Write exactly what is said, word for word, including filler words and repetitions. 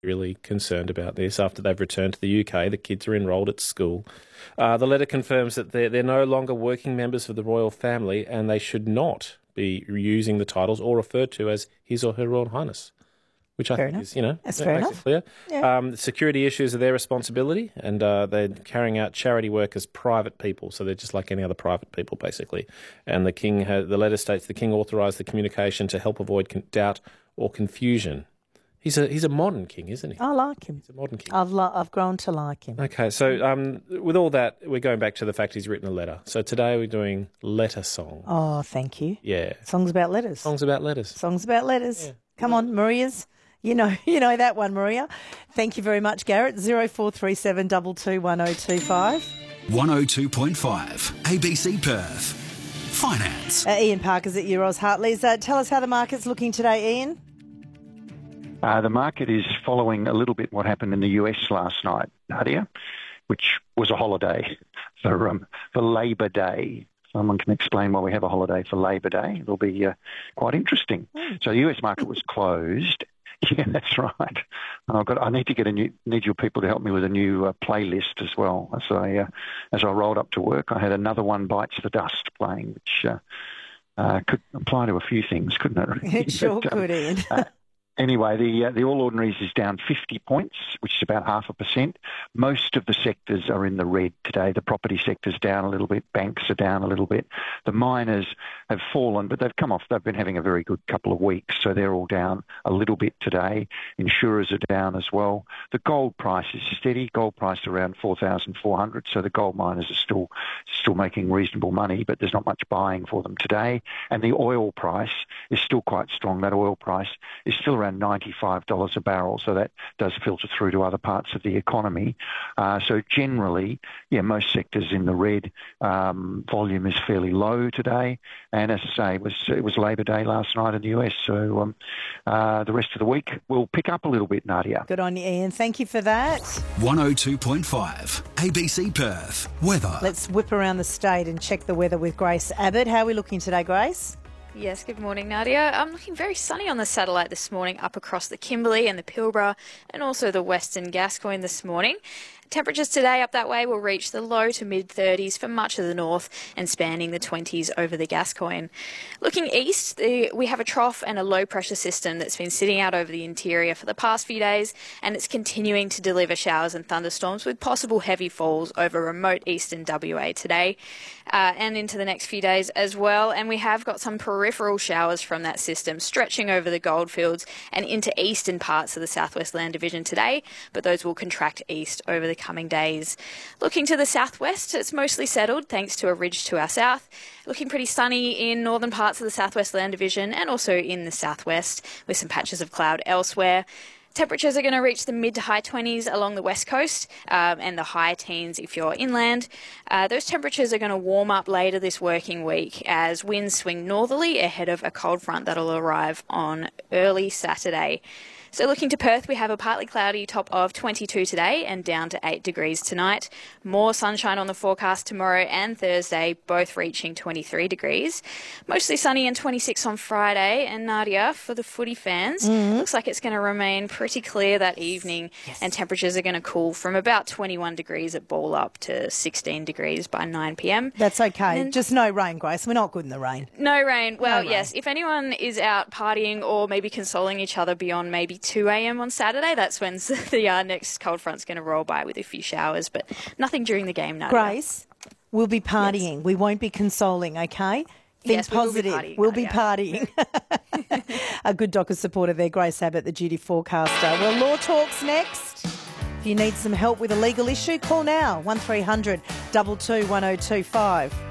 really concerned about this. After they've returned to the U K, the kids are enrolled at school. Uh, the letter confirms that they're, they're no longer working members of the royal family and they should not be using the titles or referred to as His or Her Royal Highness, which I fair think enough. is, you know, That's that fair makes enough. it clear. Yeah. Um, security issues are their responsibility, and uh, they're carrying out charity work as private people, so they're just like any other private people, basically. And the king, has, the letter states, the king authorised the communication to help avoid con- doubt or confusion. He's a he's a modern king, isn't he? I like him. He's a modern king. I've lo- I've grown to like him. Okay, so um, with all that, we're going back to the fact he's written a letter. So today we're doing letter song. Oh, thank you. Yeah. Songs about letters. Songs about letters. Songs about letters. Yeah. Come on, Maria's. You know, you know that one, Maria. Thank you very much, Garrett. Zero four three seven two two one zero two five. one oh two point five A B C Perth. Finance. Uh, Ian Parker's at Euros Hartley's. Uh, tell us how the market's looking today, Ian. Uh, the market is following a little bit what happened in the U S last night, Nadia, which was a holiday for um, for Labor Day. Someone can explain why we have a holiday for Labor Day. It'll be uh, quite interesting. So the U S market was closed. Yeah, that's right. I've got. I need to get a new. Need your people to help me with a new uh, playlist as well. As I uh, as I rolled up to work, I had Another One Bites the Dust playing, which uh, uh, could apply to a few things, couldn't it? It sure but, um, could, Ian. uh, Anyway, the uh, the All Ordinaries is down fifty points, which is about half a percent. Most of the sectors are in the red today. The property sector's down a little bit. Banks are down a little bit. The miners have fallen, but they've come off. They've been having a very good couple of weeks, so they're all down a little bit today. Insurers are down as well. The gold price is steady. Gold price around four thousand four hundred, so the gold miners are still still making reasonable money, but there's not much buying for them today. And the oil price is still quite strong. That oil price is still around ninety-five dollars a barrel, so that does filter through to other parts of the economy. Uh, so generally, yeah, most sectors in the red. Um, volume is fairly low today, and as I say, it was it was Labor Day last night in the U S, so um, uh, the rest of the week will pick up a little bit, Nadia. Good on you, Ian. Thank you for that. one oh two point five A B C Perth. Weather. Let's whip around the state and check the weather with Grace Abbott. How are we looking today, Grace? Yes, good morning, Nadia. I'm looking very sunny on the satellite this morning, up across the Kimberley and the Pilbara and also the Western Gascoyne this morning. Temperatures today up that way will reach the low to mid thirties for much of the north and spanning the twenties over the Gascoyne. Looking east, the, we have a trough and a low pressure system that's been sitting out over the interior for the past few days, and it's continuing to deliver showers and thunderstorms with possible heavy falls over remote eastern W A today uh, and into the next few days as well. And we have got some peripheral showers from that system stretching over the goldfields and into eastern parts of the Southwest Land Division today, but those will contract east over the coming days. Looking to the southwest, it's mostly settled thanks to a ridge to our south. Looking pretty sunny in northern parts of the Southwest Land Division and also in the southwest with some patches of cloud elsewhere. Temperatures are going to reach the mid to high twenties along the west coast um, and the high teens if you're inland. Uh, those temperatures are going to warm up later this working week as winds swing northerly ahead of a cold front that'll arrive on early Saturday. So looking to Perth, we have a partly cloudy top of twenty-two today and down to eight degrees tonight. More sunshine on the forecast tomorrow and Thursday, both reaching twenty-three degrees. Mostly sunny and twenty-six on Friday. And Nadia, for the footy fans, mm-hmm. looks like it's going to remain pretty clear that evening, yes. and temperatures are going to cool from about twenty-one degrees at Ball up to sixteen degrees by nine p.m. That's okay. And just no rain, Grace. We're not good in the rain. No rain. Well, no yes, rain. If anyone is out partying or maybe consoling each other beyond maybe two a.m. on Saturday, that's when the uh, next cold front's going to roll by with a few showers, but nothing during the game, Nadia. Grace, we'll be partying. Yes. We won't be consoling, okay? Think yes, positive. We we'll be partying. We'll be partying. A good Dockers supporter there, Grace Abbott, the duty forecaster. Well, Law Talk's next. If you need some help with a legal issue, call now, one three hundred two two one oh two five.